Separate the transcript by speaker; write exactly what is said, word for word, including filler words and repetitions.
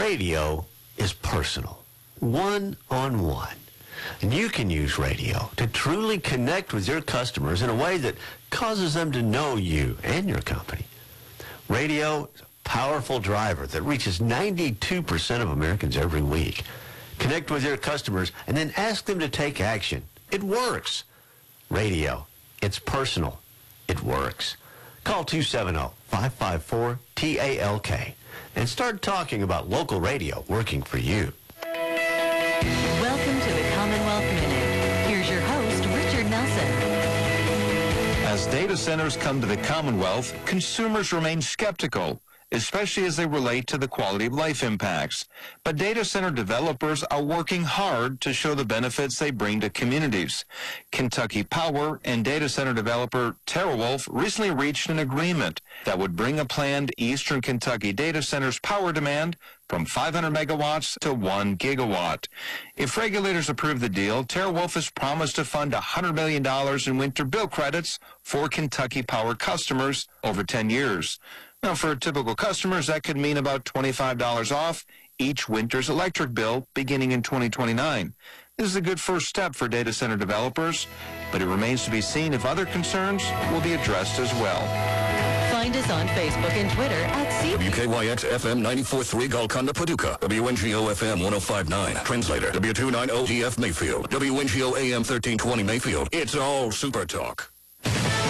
Speaker 1: Radio is personal, one-on-one. And you can use radio to truly connect with your customers in a way that causes them to know you and your company. Radio is a powerful driver that reaches ninety-two percent of Americans every week. Connect with your customers and then ask them to take action. It works. Radio, it's personal. It works. Call two seven zero, five five four, T A L K and start talking about local radio working for you.
Speaker 2: Welcome to the Commonwealth Minute. Here's your host, Richard Nelson.
Speaker 3: As data centers come to the Commonwealth, consumers remain skeptical, especially as they relate to the quality of life impacts. But data center developers are working hard to show the benefits they bring to communities. Kentucky Power and data center developer TeraWulf recently reached an agreement that would bring a planned Eastern Kentucky data center's power demand from five hundred megawatts to one gigawatt. If regulators approve the deal, TeraWulf has promised to fund one hundred million dollars in winter bill credits for Kentucky Power customers over ten years. Now, for typical customers, that could mean about twenty-five dollars off each winter's electric bill beginning in twenty twenty-nine. This is a good first step for data center developers, but it remains to be seen if other concerns will be addressed as well.
Speaker 2: Find us on Facebook and Twitter at C.
Speaker 4: W K Y X F M ninety-four point three Golconda, Paducah. W N G O F M one oh five point nine. Translator. W two ninety G F Mayfield. W N G O A M thirteen twenty Mayfield. It's all Super Talk.